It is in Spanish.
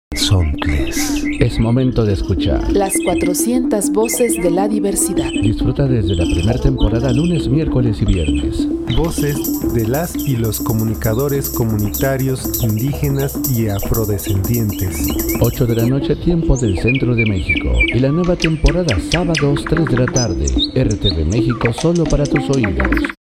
Sontles. Es momento de escuchar. Las 400 voces de la diversidad. Disfruta desde la primera temporada lunes, miércoles y viernes. Voces de las y los comunicadores comunitarios indígenas y afrodescendientes. 8 de la noche, tiempo del centro de México. Y la nueva temporada sábados 3 de la tarde. RTV México, solo para tus oídos.